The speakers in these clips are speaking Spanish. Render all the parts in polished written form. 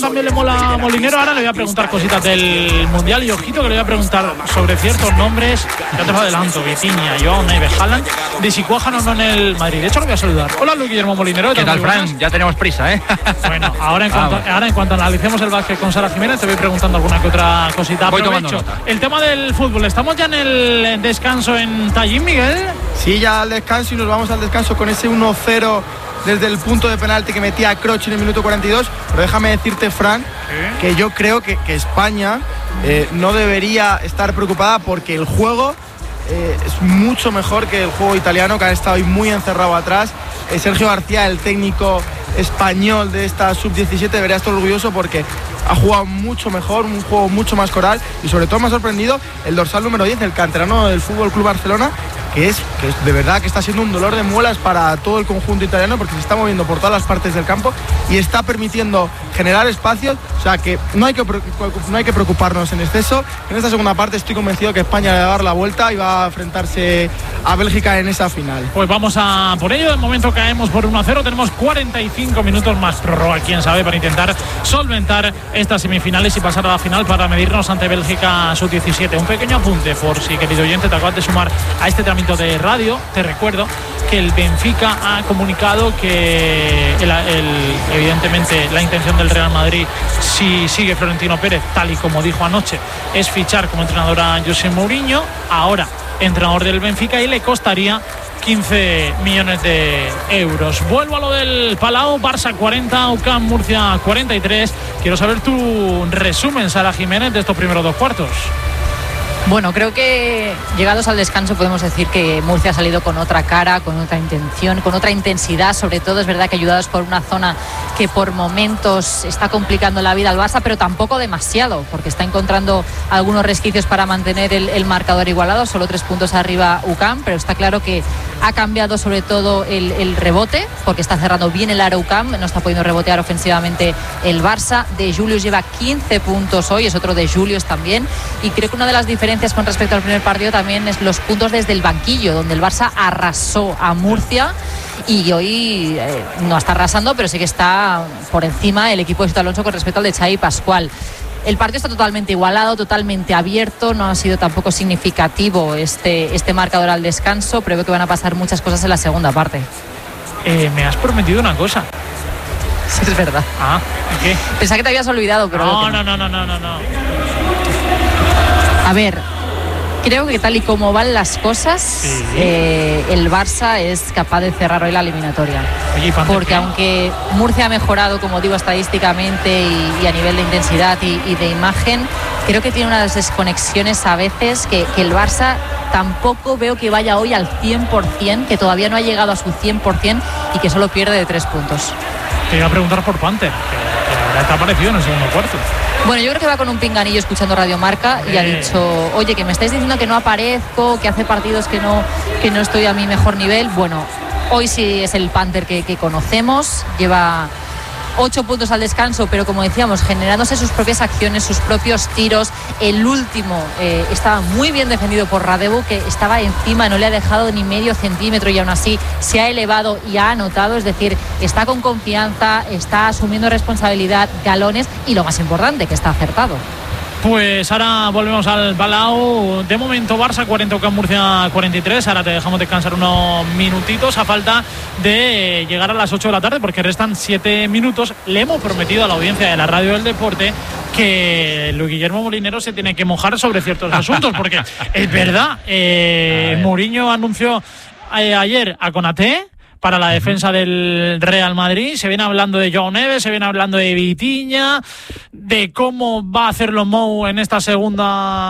También le mola Molinero. Ahora le voy a preguntar cositas del Mundial y ojito que le voy a preguntar sobre ciertos nombres. Ya te lo adelanto: Vitinha, Joao Neves, Haaland, de si cuajan o no en el Madrid. De hecho, lo voy a saludar. Hola, Luis Guillermo Molinero. ¿Qué tal, Fran? Ya tenemos prisa, ¿eh? Bueno, ahora en cuanto analicemos el básquet con Sara Jiménez, te voy preguntando alguna que otra cosita. Voy tomando nota. El tema del fútbol. ¿Estamos ya en el descanso en Tallín, Miguel? Sí, ya al descanso, y nos vamos al descanso con ese 1-0 desde el punto de penalti que metía Kroos en el minuto 42. Pero déjame decirte, Fran, que yo creo que España no debería estar preocupada, porque el juego es mucho mejor que el juego italiano, que han estado ahí muy encerrado atrás. Sergio García, el técnico español de esta sub-17, debería estar orgulloso porque ha jugado mucho mejor, un juego mucho más coral, y sobre todo me ha sorprendido el dorsal número 10, el canterano del FC Barcelona, que es de verdad que está siendo un dolor de muelas para todo el conjunto italiano, porque se está moviendo por todas las partes del campo y está permitiendo generar espacios. O sea que no hay que preocuparnos en exceso. En esta segunda parte estoy convencido que España le va a dar la vuelta y va a enfrentarse a Bélgica en esa final. Pues vamos a por ello. De momento caemos por 1-0. Tenemos 45 minutos más prórroga, quién sabe, para intentar solventar estas semifinales y pasar a la final para medirnos ante Bélgica sub-17. Un pequeño apunte, por si, querido oyente, te acabas de sumar a este trámite de radio. Te recuerdo que el Benfica ha comunicado que evidentemente la intención del Real Madrid, si sigue Florentino Pérez tal y como dijo anoche, es fichar como entrenador a José Mourinho, ahora entrenador del Benfica, y le costaría 15 millones de euros. Vuelvo a lo del Palau. Barça 40, UCAM Murcia 43. Quiero saber tu resumen, Sara Jiménez, de estos primeros dos cuartos. Bueno, creo que llegados al descanso podemos decir que Murcia ha salido con otra cara, con otra intención, con otra intensidad. Sobre todo es verdad que ayudados por una zona que por momentos está complicando la vida al Barça, pero tampoco demasiado, porque está encontrando algunos resquicios para mantener el marcador igualado. Solo 3 puntos arriba UCAM, pero está claro que ha cambiado sobre todo el rebote, porque está cerrando bien el aro UCAM, no está pudiendo rebotear ofensivamente el Barça. De Julius lleva 15 puntos hoy, es otro de Julius también, y creo que una de las diferencias con respecto al primer partido también es los puntos desde el banquillo, donde el Barça arrasó a Murcia, y hoy no está arrasando, pero sí que está por encima el equipo de Sito Alonso con respecto al de Xavi Pascual. El partido está totalmente igualado, totalmente abierto, no ha sido tampoco significativo este marcador al descanso. Pero veo que van a pasar muchas cosas en la segunda parte. Me has prometido una cosa. Sí, es verdad. ¿Qué? Pensaba que te habías olvidado, pero No. A ver, creo que tal y como van las cosas, sí, el Barça es capaz de cerrar hoy la eliminatoria. Oye, porque aunque Murcia ha mejorado, como digo, estadísticamente y a nivel de intensidad y de imagen, creo que tiene unas desconexiones a veces que el Barça tampoco veo que vaya hoy al 100%, que todavía no ha llegado a su 100% y que solo pierde de 3 puntos. Te iba a preguntar por Panther, que ahora te ha aparecido en el segundo cuarto. Bueno, yo creo que va con un pinganillo escuchando Radio Marca y ha dicho: oye, que me estáis diciendo que no aparezco, que hace partidos que no estoy a mi mejor nivel. Bueno, hoy sí es el Panther que conocemos, lleva 8 puntos al descanso, pero como decíamos, generándose sus propias acciones, sus propios tiros. El último estaba muy bien defendido por Radevu, que estaba encima, no le ha dejado ni medio centímetro, y aún así se ha elevado y ha anotado. Es decir, está con confianza, está asumiendo responsabilidad, galones, y lo más importante, que está acertado. Pues ahora volvemos al Palau. De momento Barça 40, UCAM Murcia 43. Ahora te dejamos descansar unos minutitos a falta de llegar a las 8 de la tarde, porque restan 7 minutos. Le hemos prometido a la audiencia de la Radio del Deporte que Luis Guillermo Molinero se tiene que mojar sobre ciertos asuntos, porque es verdad, Mourinho anunció ayer a Konaté para la defensa del Real Madrid. Se viene hablando de Joao Neves, se viene hablando de Vitinha, de cómo va a hacerlo Mou en este segundo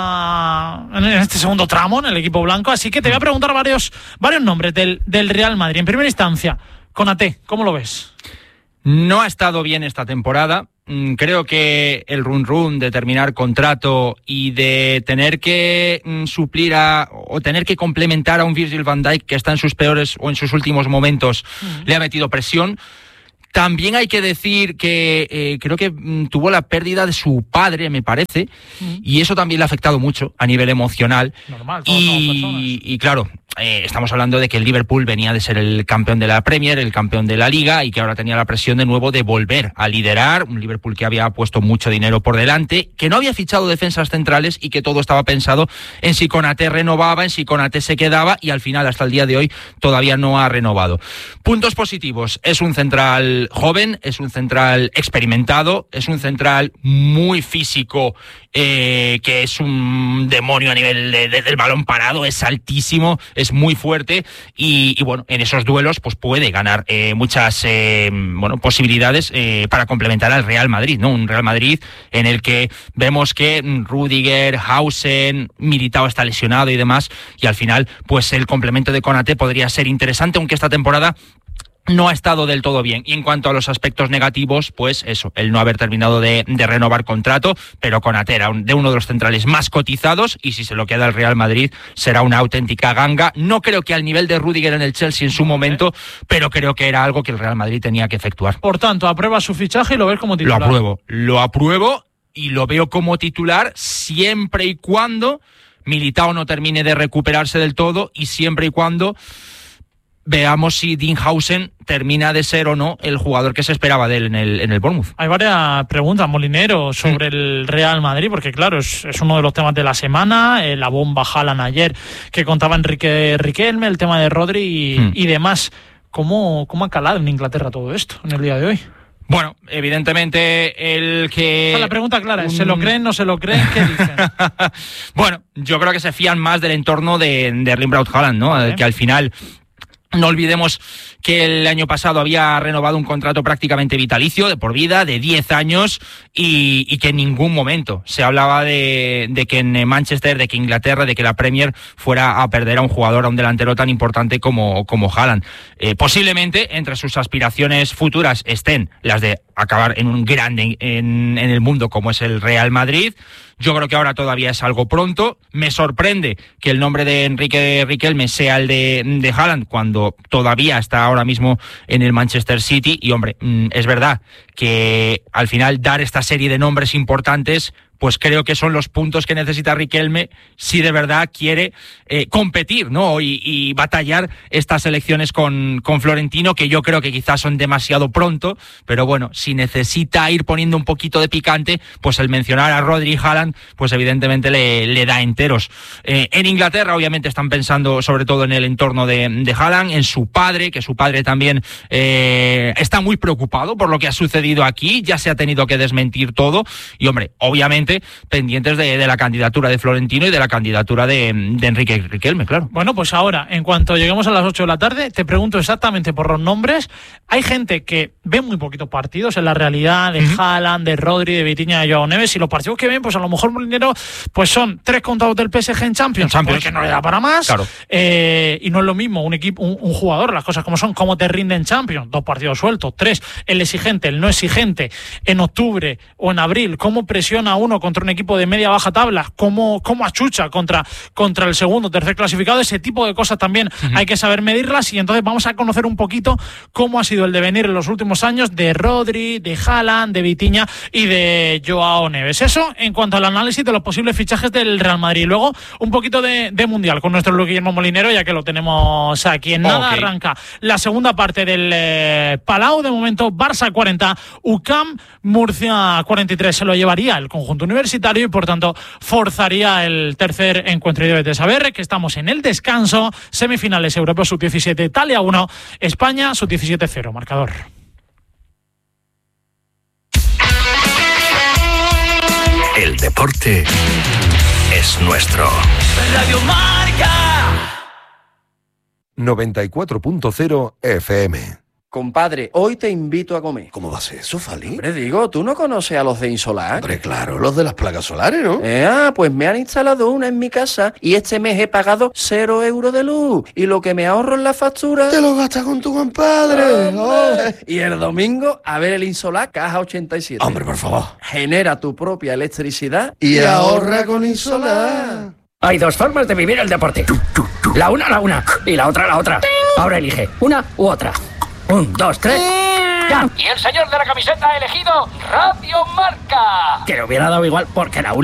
tramo en el equipo blanco. Así que te voy a preguntar varios nombres del Real Madrid. En primera instancia, Konaté, ¿cómo lo ves? No ha estado bien esta temporada. Creo que el run de terminar contrato y de tener que suplir o tener que complementar a un Virgil van Dijk que está en sus peores o en sus últimos momentos, le ha metido presión. También hay que decir que creo que tuvo la pérdida de su padre, me parece, y eso también le ha afectado mucho a nivel emocional. Normal, y claro, estamos hablando de que el Liverpool venía de ser el campeón de la Premier, el campeón de la Liga, y que ahora tenía la presión de nuevo de volver a liderar. Un Liverpool que había puesto mucho dinero por delante, que no había fichado defensas centrales y que todo estaba pensado en si Konaté renovaba, en si Konaté se quedaba, y al final, hasta el día de hoy, todavía no ha renovado. Puntos positivos: es un central joven, es un central experimentado, es un central muy físico, que es un demonio a nivel del balón parado, es altísimo, es muy fuerte y bueno, en esos duelos pues puede ganar muchas posibilidades para complementar al Real Madrid, ¿no? Un Real Madrid en el que vemos que Rüdiger, Hausen, Militao está lesionado y demás, y al final pues el complemento de Konaté podría ser interesante, aunque esta temporada no ha estado del todo bien. Y en cuanto a los aspectos negativos, pues eso, el no haber terminado de renovar contrato, pero Konaté era de uno de los centrales más cotizados, y si se lo queda el Real Madrid será una auténtica ganga. No creo que al nivel de Rüdiger en el Chelsea en su momento, pero creo que era algo que el Real Madrid tenía que efectuar. Por tanto, ¿aprueba su fichaje y lo ves como titular? Lo apruebo y lo veo como titular siempre y cuando Militao no termine de recuperarse del todo, y siempre y cuando veamos si Dean Hausen termina de ser o no el jugador que se esperaba de él en el Bournemouth. Hay varias preguntas, Molinero, sobre el Real Madrid, porque claro, es uno de los temas de la semana, la bomba Haaland ayer que contaba Enrique Riquelme, el tema de Rodri y demás. ¿Cómo ha calado en Inglaterra todo esto en el día de hoy? Bueno, evidentemente el que... La pregunta clara es, ¿se lo creen, no se lo creen? ¿Qué dicen? Bueno, yo creo que se fían más del entorno de Erling Braut Haaland, ¿no? Vale. Que al final... No olvidemos que el año pasado había renovado un contrato prácticamente vitalicio, de por vida, de 10 años, y que en ningún momento se hablaba de que en Manchester, de que Inglaterra, de que la Premier fuera a perder a un jugador, a un delantero tan importante como Haaland. Posiblemente entre sus aspiraciones futuras estén las de acabar en un grande en el mundo como es el Real Madrid. Yo creo que ahora todavía es algo pronto. Me sorprende que el nombre de Enrique Riquelme sea el de Haaland, cuando todavía está ahora mismo en el Manchester City. Y hombre, es verdad que al final dar esta serie de nombres importantes, pues creo que son los puntos que necesita Riquelme si de verdad quiere competir, ¿no? Y batallar estas elecciones con Florentino, que yo creo que quizás son demasiado pronto, pero bueno, si necesita ir poniendo un poquito de picante, pues el mencionar a Rodri y Haaland, pues evidentemente le da enteros. En Inglaterra obviamente están pensando sobre todo en el entorno de Haaland, en su padre, que su padre también está muy preocupado por lo que ha sucedido aquí, ya se ha tenido que desmentir todo, y hombre, obviamente pendientes de la candidatura de Florentino y de la candidatura de Enrique Riquelme, claro. Bueno, pues ahora, en cuanto lleguemos a las 8 de la tarde, te pregunto exactamente por los nombres. Hay gente que ve muy poquitos partidos en la realidad de Haaland, de Rodri, de Vitinha, de Joao Neves, y los partidos que ven, pues a lo mejor, Molinero, pues son 3 contados del PSG en Champions, porque no le da para más, claro. Y no es lo mismo un equipo, un jugador, las cosas como son, cómo te rinde en Champions, 2 partidos sueltos, 3, el exigente, el no exigente, en octubre o en abril, cómo presiona uno contra un equipo de media-baja tabla, cómo achucha contra el segundo, tercer clasificado. Ese tipo de cosas también hay que saber medirlas, y entonces vamos a conocer un poquito cómo ha sido el devenir en los últimos años de Rodri, de Haaland, de Vitinha y de Joao Neves. Eso en cuanto al análisis de los posibles fichajes del Real Madrid. Luego un poquito de Mundial con nuestro Luis Guillermo Molinero, ya que lo tenemos aquí. En nada arranca la segunda parte del Palau. De momento Barça 40, UCAM Murcia 43. Se lo llevaría el conjunto universitario y por tanto forzaría el tercer encuentro. Y debes de saber que estamos en el descanso. Semifinales europeos sub-17, Italia 1, España sub-17 0. Marcador. El deporte es nuestro. Radio Marca 94.0 FM. Compadre, hoy te invito a comer. ¿Cómo va a ser eso, Fali? Hombre, digo, ¿tú no conoces a los de Insolar? Hombre, claro, los de las placas solares, ¿no? Pues me han instalado una en mi casa y este mes he pagado 0 euros de luz. Y lo que me ahorro en la factura... ¡Te lo gastas con tu compadre! ¡Oh! Y el domingo, a ver el Insolar Caja 87. Hombre, por favor. Genera tu propia electricidad y ahorra con Insolar. Hay 2 formas de vivir el deporte. La una y la otra. Ahora elige una u otra. 1, 2, 3. ¡Ya! Y el señor de la camiseta ha elegido Radio Marca. Que le hubiera dado igual porque la una